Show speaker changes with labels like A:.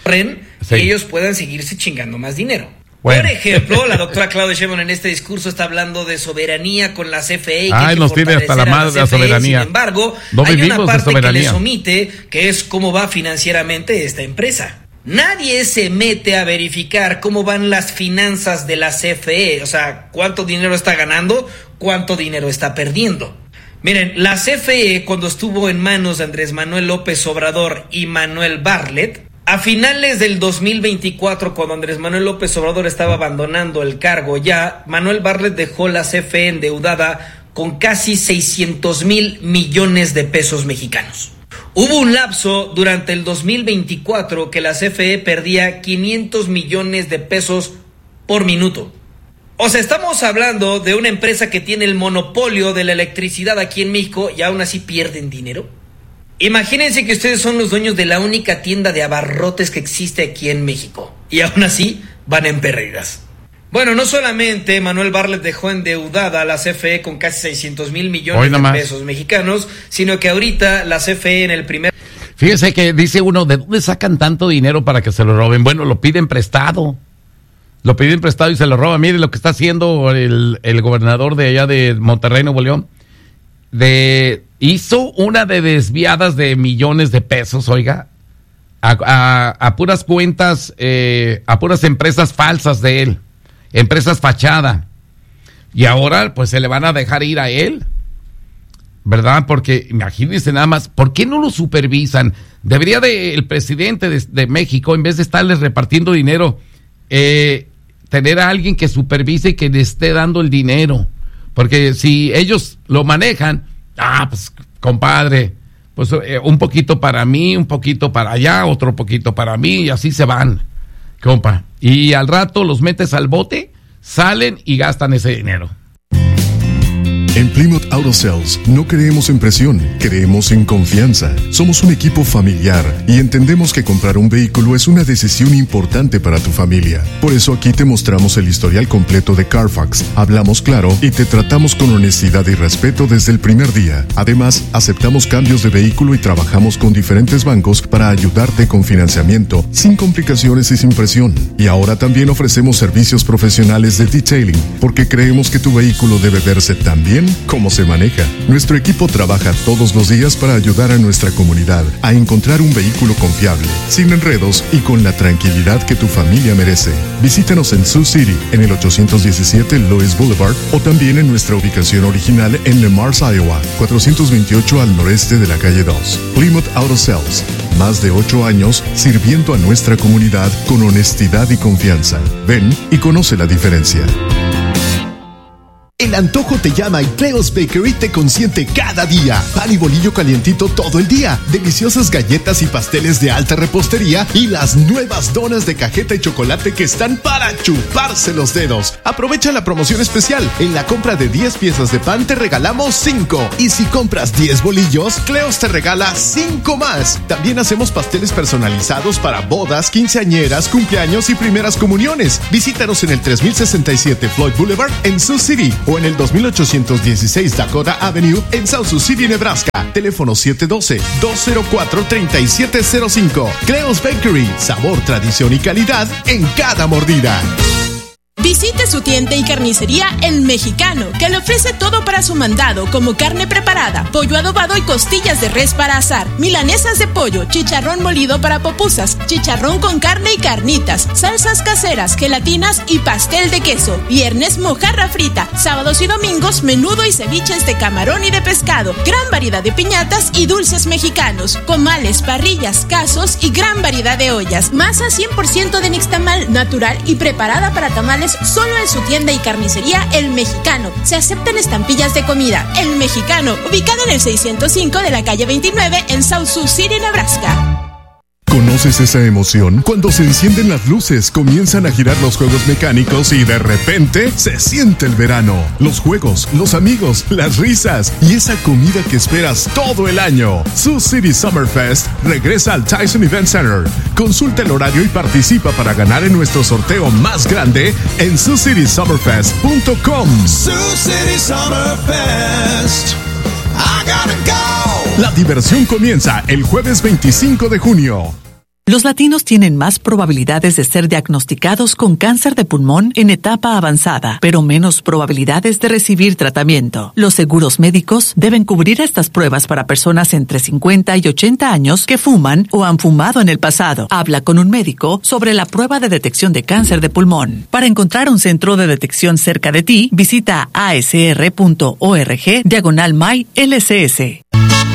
A: y ellos puedan seguirse chingando más dinero.
B: Bueno.
A: Por ejemplo, la doctora Claudia Sheinbaum en este discurso está hablando de soberanía con la CFE.
B: Ay, nos tiene hasta la madre la soberanía.
A: Sin embargo,
B: no
A: hay una parte que les omite, que es cómo va financieramente esta empresa. Nadie se mete a verificar cómo van las finanzas de la CFE, o sea, cuánto dinero está ganando, cuánto dinero está perdiendo. Miren, la CFE, cuando estuvo en manos de Andrés Manuel López Obrador y Manuel Bartlett, a finales del 2024, cuando Andrés Manuel López Obrador estaba abandonando el cargo ya, Manuel Bartlett dejó la CFE endeudada con casi 600,000 millones de pesos mexicanos. Hubo un lapso durante el 2024 que la CFE perdía 500 millones de pesos por minuto. O sea, estamos hablando de una empresa que tiene el monopolio de la electricidad aquí en México y aún así pierden dinero. Imagínense que ustedes son los dueños de la única tienda de abarrotes que existe aquí en México y aún así van en pérdidas. Bueno, no solamente Manuel Bartlett dejó endeudada a la CFE con casi 600,000 millones de pesos mexicanos, sino que ahorita la CFE en el primer...
B: Fíjese que dice uno, ¿de dónde sacan tanto dinero para que se lo roben? Bueno, lo piden prestado. Lo piden prestado y se lo roban. Mire lo que está haciendo el gobernador de allá de Monterrey, Nuevo León. Hizo una de desviadas de millones de pesos, oiga, a puras cuentas, a puras empresas falsas de él. Empresas fachada. Y ahora pues se le van a dejar ir a él, ¿verdad? Porque imagínense nada más, ¿por qué no lo supervisan? Debería el presidente de México, en vez de estarles repartiendo dinero, tener a alguien que supervise y que le esté dando el dinero. Porque si ellos lo manejan, pues compadre, pues un poquito para mí, un poquito para allá, otro poquito para mí, y así se van, compa. Y al rato los metes al bote, salen y gastan ese dinero.
C: En Plymouth Auto Sales no creemos en presión, creemos en confianza. Somos un equipo familiar y entendemos que comprar un vehículo es una decisión importante para tu familia. Por eso aquí te mostramos el historial completo de Carfax, hablamos claro y te tratamos con honestidad y respeto desde el primer día. Además, aceptamos cambios de vehículo y trabajamos con diferentes bancos para ayudarte con financiamiento, sin complicaciones y sin presión. Y ahora también ofrecemos servicios profesionales de detailing, porque creemos que tu vehículo debe verse tan bien cómo se maneja. Nuestro equipo trabaja todos los días para ayudar a nuestra comunidad a encontrar un vehículo confiable, sin enredos y con la tranquilidad que tu familia merece. Visítanos en Sioux City, en el 817 Lois Boulevard, o también en nuestra ubicación original en Le Mars, Iowa, 428 al noreste de la calle 2. Plymouth Auto Sales, más de 8 años sirviendo a nuestra comunidad con honestidad y confianza. Ven y conoce la diferencia.
D: El antojo te llama y Cleo's Bakery te consiente cada día. Pan y bolillo calientito todo el día. Deliciosas galletas y pasteles de alta repostería y las nuevas donas de cajeta y chocolate que están para chuparse los dedos. Aprovecha la promoción especial. En la compra de 10 piezas de pan te regalamos 5. Y si compras 10 bolillos, Cleo's te regala 5 más. También hacemos pasteles personalizados para bodas, quinceañeras, cumpleaños y primeras comuniones. Visítanos en el 3067 Floyd Boulevard en Sioux City o en el 2816 Dakota Avenue en South Sioux City, Nebraska. Teléfono 712-204-3705. Cleo's Bakery, sabor, tradición y calidad en cada mordida.
E: Visite su tienda y carnicería El Mexicano, que le ofrece todo para su mandado, como carne preparada, pollo adobado y costillas de res para asar, milanesas de pollo, chicharrón molido para pupusas, chicharrón con carne y carnitas, salsas caseras, gelatinas y pastel de queso. Viernes, mojarra frita. Sábados y domingos, menudo y ceviches de camarón y de pescado. Gran variedad de piñatas y dulces mexicanos, comales, parrillas, casos y gran variedad de ollas. Masa 100% de nixtamal, natural y preparada para tamales, solo en su tienda y carnicería El Mexicano. Se aceptan estampillas de comida. El Mexicano, ubicado en el 605 de la calle 29 en South Sioux City, Nebraska.
C: ¿Conoces esa emoción? Cuando se encienden las luces, comienzan a girar los juegos mecánicos y de repente se siente el verano. Los juegos, los amigos, las risas y esa comida que esperas todo el año. Sioux City Summer Fest regresa al Tyson Event Center. Consulta el horario y participa para ganar en nuestro sorteo más grande en SiouxCitySummerFest.com.
F: Sioux City Summer Fest. I gotta go.
C: La diversión comienza el jueves 25 de junio.
G: Los latinos tienen más probabilidades de ser diagnosticados con cáncer de pulmón en etapa avanzada, pero menos probabilidades de recibir tratamiento. Los seguros médicos deben cubrir estas pruebas para personas entre 50 y 80 años que fuman o han fumado en el pasado. Habla con un médico sobre la prueba de detección de cáncer de pulmón. Para encontrar un centro de detección cerca de ti, visita asr.org/MyLCS.